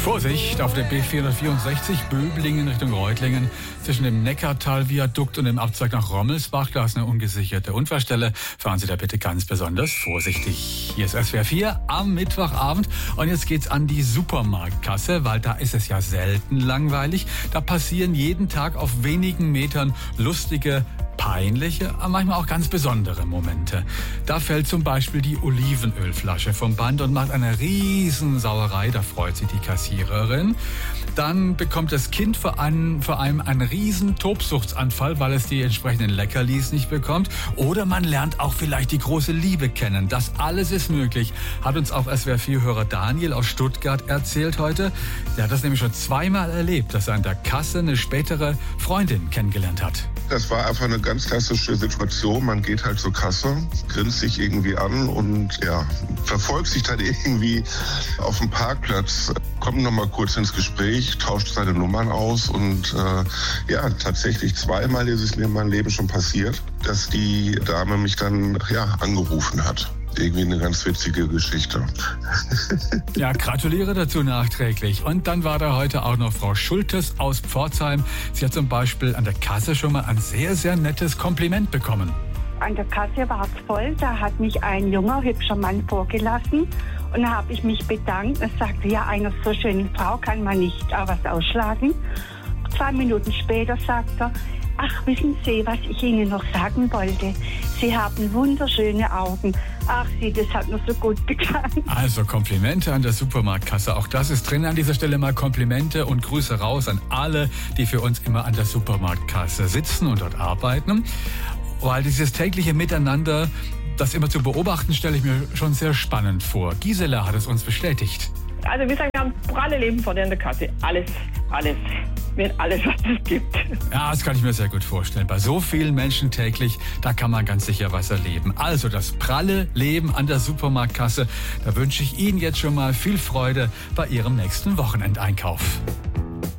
Vorsicht auf der B464 Böblingen Richtung Reutlingen. Zwischen dem Neckartal-Viadukt und dem Abzweig nach Rommelsbach, da ist eine ungesicherte Unfallstelle. Fahren Sie da bitte ganz besonders vorsichtig. Hier ist SWR 4 am Mittwochabend und jetzt geht's an die Supermarktkasse, weil da ist es ja selten langweilig. Da passieren jeden Tag auf wenigen Metern lustige, peinliche, aber manchmal auch ganz besondere Momente. Da fällt zum Beispiel die Olivenölflasche vom Band und macht eine Riesensauerei. Da freut sich die Kassiererin. Dann bekommt das Kind vor allem einen riesen Tobsuchtsanfall, weil es die entsprechenden Leckerlis nicht bekommt. Oder man lernt auch vielleicht die große Liebe kennen. Das alles ist möglich, hat uns auch SWR4-Hörer Daniel aus Stuttgart erzählt heute. Der hat das nämlich schon zweimal erlebt, dass er an der Kasse eine spätere Freundin kennengelernt hat. Das war einfach eine ganz klassische Situation. Man geht halt zur Kasse, grinst sich irgendwie an und verfolgt sich dann irgendwie auf dem Parkplatz, kommt noch mal kurz ins Gespräch, tauscht seine Nummern aus und tatsächlich zweimal ist es mir in meinem Leben schon passiert, dass die Dame mich dann angerufen hat. Irgendwie eine ganz witzige Geschichte. Ja, gratuliere dazu nachträglich. Und dann war da heute auch noch Frau Schultes aus Pforzheim. Sie hat zum Beispiel an der Kasse schon mal ein sehr, sehr nettes Kompliment bekommen. An der Kasse war es voll, da hat mich ein junger, hübscher Mann vorgelassen. Und da habe ich mich bedankt. Er sagte, ja, einer so schönen Frau kann man nicht auch was ausschlagen. 2 Minuten später sagt er, ach, wissen Sie, was ich Ihnen noch sagen wollte? Sie haben wunderschöne Augen. Ach, das hat mir so gut getan. Also Komplimente an der Supermarktkasse. Auch das ist drin. An dieser Stelle mal Komplimente und Grüße raus an alle, die für uns immer an der Supermarktkasse sitzen und dort arbeiten. Weil dieses tägliche Miteinander, das immer zu beobachten, stelle ich mir schon sehr spannend vor. Gisela hat es uns bestätigt. Also wir sagen, wir haben pralle Leben vor dir in der Kasse. Alles. Mit alles, was es gibt. Ja, das kann ich mir sehr gut vorstellen. Bei so vielen Menschen täglich, da kann man ganz sicher was erleben. Also das pralle Leben an der Supermarktkasse, da wünsche ich Ihnen jetzt schon mal viel Freude bei Ihrem nächsten Wochenendeinkauf.